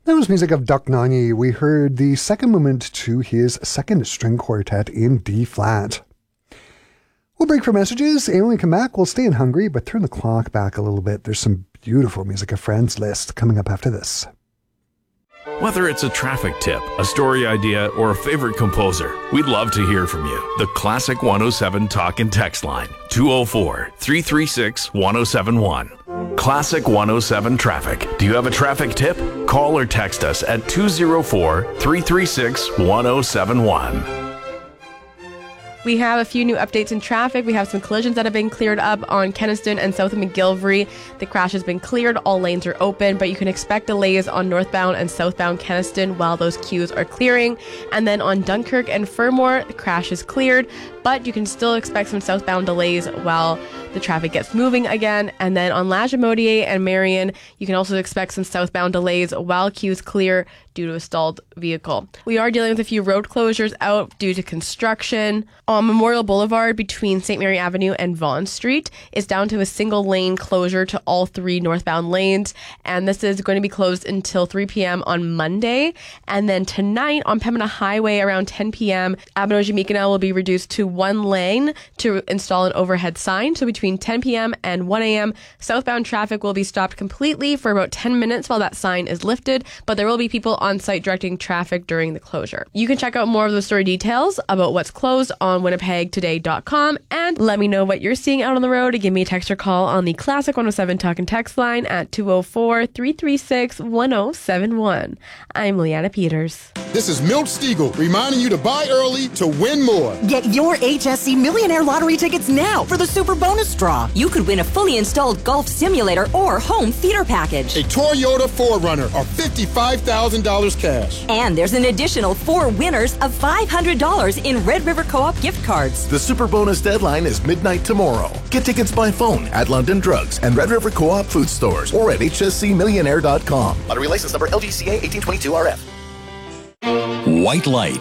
That was music of Duck Nani. We heard the second movement to his second string quartet in D-flat. We'll break for messages, and when we come back, we'll stay in Hungary, but turn the clock back a little bit. There's some beautiful Music of Friends list coming up after this. Whether it's a traffic tip, a story idea, or a favorite composer, we'd love to hear from you. The Classic 107 Talk and Text line, 204-336-1071. Classic 107 Traffic. Do you have a traffic tip? Call or text us at 204-336-1071. We have a few new updates in traffic. We have some collisions that have been cleared up on Kenaston and south of McGillivray. The crash has been cleared. All lanes are open, but you can expect delays on northbound and southbound Kenaston while those queues are clearing. And then on Dunkirk and Fermor, the crash is cleared, but you can still expect some southbound delays while the traffic gets moving again. And then on Lagimodiere and Marion, you can also expect some southbound delays while queues clear due to a stalled vehicle. We are dealing with a few road closures out due to construction. On Memorial Boulevard between St. Mary Avenue and Vaughan Street is down to a single lane closure to all three northbound lanes, and this is going to be closed until 3 p.m. on Monday. And then tonight on Pembina Highway around 10 p.m., Abinogi-Mikanel will be reduced to one lane to install an overhead sign. So between 10 p.m. and 1 a.m., southbound traffic will be stopped completely for about 10 minutes while that sign is lifted, but there will be people on site directing traffic during the closure. You can check out more of the story details about what's closed on winnipegtoday.com, and let me know what you're seeing out on the road. Give me a text or call on the Classic 107 Talk and Text line at 204-336-1071. I'm Leanna Peters. This is Milt Stiegel reminding you to buy early to win more. Get your HSC Millionaire Lottery tickets now for the Super Bonus Draw. You could win a fully installed golf simulator or home theater package. A Toyota 4Runner or $55,000 cash. And there's an additional 4 winners of $500 in Red River Co-op gift cards. The Super Bonus deadline is midnight tomorrow. Get tickets by phone at London Drugs and Red River Co-op food stores or at hscmillionaire.com. Lottery license number LGCA 1822RF. White Light